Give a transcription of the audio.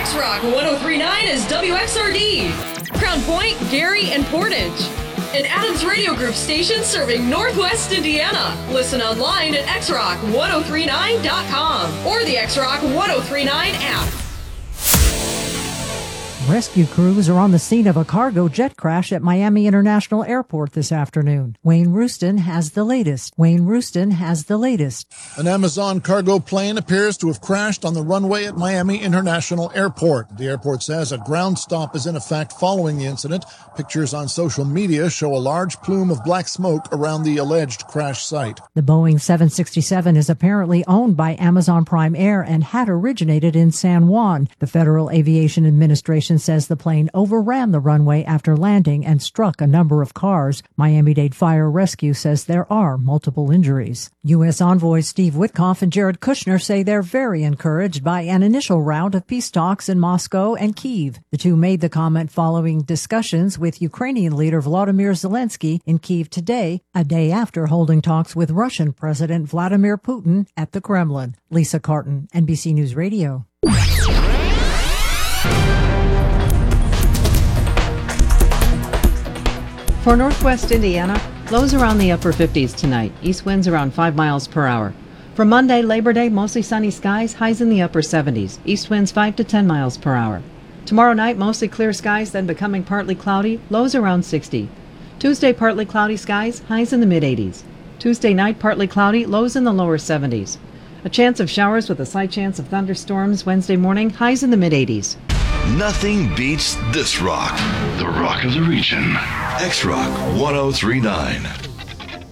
X-Rock 103.9 is WXRD. Crown Point, Gary, and Portage. An Adams Radio Group station serving Northwest Indiana. Listen online at xrock1039.com or the X-Rock 1039 app. Rescue crews are on the scene of a cargo jet crash at Miami International Airport this afternoon. Wayne Rooston has the latest. An Amazon cargo plane appears to have crashed on the runway at Miami International Airport. The airport says a ground stop is in effect following the incident. Pictures on social media show a large plume of black smoke around the alleged crash site. The Boeing 767 is apparently owned by Amazon Prime Air and had originated in San Juan. The Federal Aviation Administration says the plane overran the runway after landing and struck a number of cars. Miami-Dade Fire Rescue says there are multiple injuries. U.S. envoys Steve Witkoff and Jared Kushner say they're very encouraged by an initial round of peace talks in Moscow and Kyiv. The two made the comment following discussions with Ukrainian leader Volodymyr Zelensky in Kyiv today, a day after holding talks with Russian President Vladimir Putin at the Kremlin. Lisa Carton, NBC News Radio. For Northwest Indiana, lows around the upper 50s tonight. East winds around 5 miles per hour. For Monday, Labor Day, mostly sunny skies, highs in the upper 70s. East winds 5 to 10 miles per hour. Tomorrow night, mostly clear skies, then becoming partly cloudy, lows around 60. Tuesday, partly cloudy skies, highs in the mid-80s. Tuesday night, partly cloudy, lows in the lower 70s. A chance of showers with a slight chance of thunderstorms Wednesday morning, highs in the mid-80s. Nothing beats this rock. The rock of the region. X-Rock 1039.